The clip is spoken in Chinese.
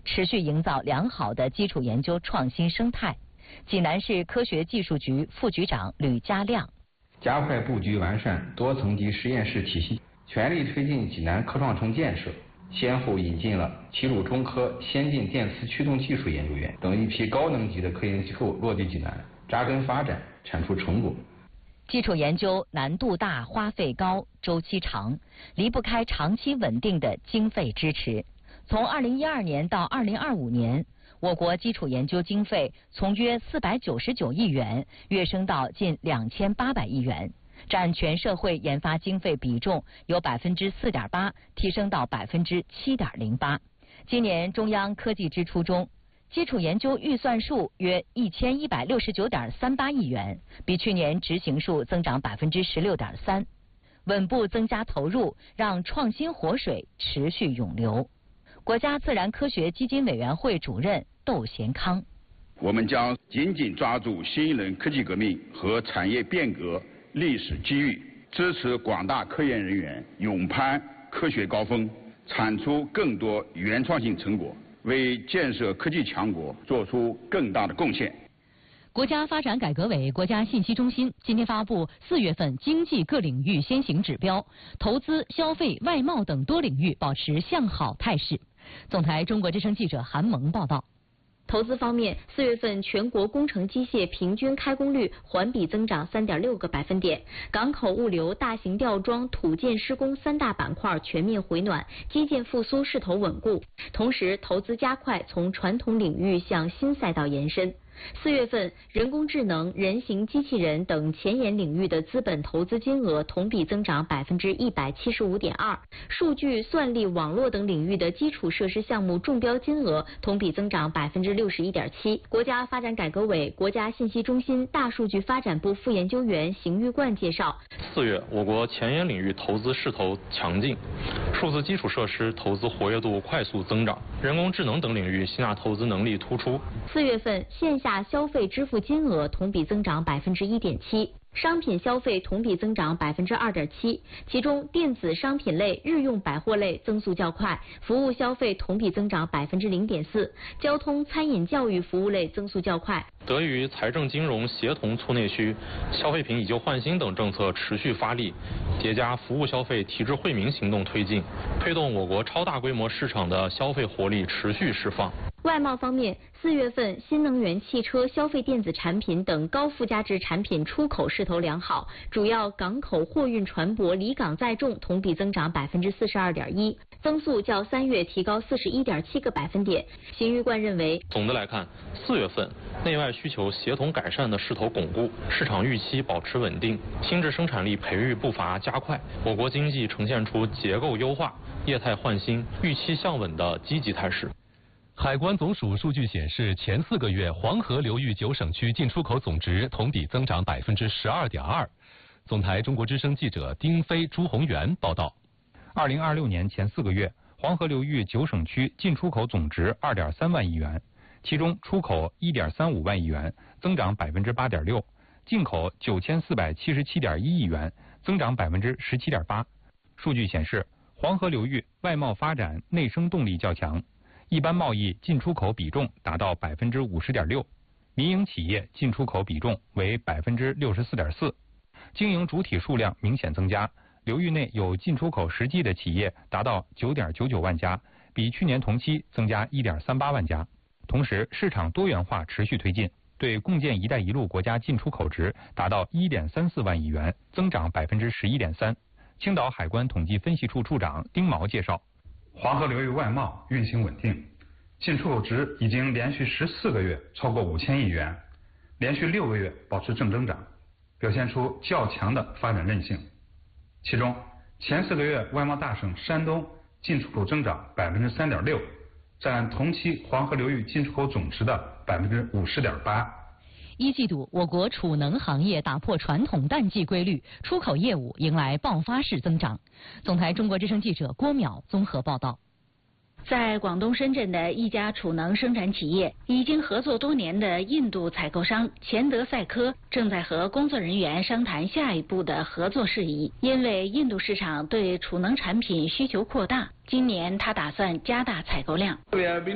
持续营造良好的基础研究创新生态。济南市科学技术局副局长吕家亮： 加快布局完善多层级实验室体系，全力推进济南科创城建设，先后引进了齐鲁中科先进电磁驱动技术研究院等一批高能级的科研机构落地济南，扎根发展，产出成果。 基础研究难度大、花费高、周期长，离不开长期稳定的经费支持。从2012年到2025年，我国基础研究经费从约499亿元跃升到近2800亿元，占全社会研发经费比重由4.8%提升到7.08%。今年中央科技支出中，基础研究预算数约1169.38亿元，比去年执行数增长16.3%，稳步增加投入，让创新活水持续涌流。国家自然科学基金委员会主任窦贤康： 我们将紧紧抓住新一轮科技革命和产业变革历史机遇，支持广大科研人员勇攀科学高峰，产出更多原创性成果，为建设科技强国做出更大的贡献。 国家发展改革委、国家信息中心今天发布4月份经济各领域先行指标，投资、消费、外贸等多领域保持向好态势。总台中国之声记者韩萌报道。 投资方面，4月份全国工程机械平均开工率环比增长3.6个百分点，港口物流、大型吊装、土建施工3大板块全面回暖，基建复苏势头稳固。同时，投资加快从传统领域向新赛道延伸。4月份，人工智能、人形机器人等前沿领域的资本投资金额同比增长175.2%，数据、算力、网络等领域的基础设施项目中标金额同比增长61.7%。国家发展改革委、国家信息中心大数据发展部副研究员邢玉冠介绍 ，4月我国前沿领域投资势头强劲，数字基础设施投资活跃度快速增长，人工智能等领域吸纳投资能力突出。 4月份线下消费支付金额同比增长1.7%，商品消费同比增长2.7%，其中电子商品类、日用百货类增速较快，服务消费同比增长0.4%，交通、餐饮、教育服务类增速较快。 得益于财政金融协同促内需、消费品以旧换新等政策持续发力，叠加服务消费提质惠民行动推进，推动我国超大规模市场的消费活力持续释放。 外贸方面，4月份新能源汽车、消费电子产品等高附加值产品出口势头良好，主要港口货运船舶离港载重同比增长42.1%，增速较3月提高41.7个百分点。邢玉冠认为， 总的来看，4月份内外需求协同改善的势头巩固，市场预期保持稳定，新质生产力培育步伐加快，我国经济呈现出结构优化、业态换新、预期向稳的积极态势。 海关总署数据显示，前4个月黄河流域9省区进出口总值同比增长12.2%。总台中国之声记者丁飞、朱宏元报道。 2026年前4个月，黄河流域9省区进出口总值2.3万亿元，其中出口1.35万亿元，增长8.6%，进口9477.1亿元，增长17.8%。数据显示，黄河流域外贸发展内生动力较强。一般贸易进出口比重达到50.6%，民营企业进出口比重为64.4%，经营主体数量明显增加，流域内有进出口实际的企业达到9.99万家，比去年同期增加1.38万家。同时，市场多元化持续推进，对共建“一带一路”国家进出口值达到1.34万亿元，增长11.3%。青岛海关统计分析处处长丁毛介绍。 黄河流域外贸运行稳定，进出口值已经连续14个月超过5000亿元，连续6个月保持正增长，表现出较强的发展韧性。其中，前4个月外贸大省山东进出口增长3.6%，占同期黄河流域进出口总值的50.8%。 一季度，我国储能行业打破传统淡季规律，出口业务迎来爆发式增长。总台中国之声记者郭淼综合报道。 在广东深圳的一家储能生产企业，已经合作多年的印度采购商钱德赛科正在和工作人员商谈下一步的合作事宜。因为印度市场对储能产品需求扩大，今年他打算加大采购量。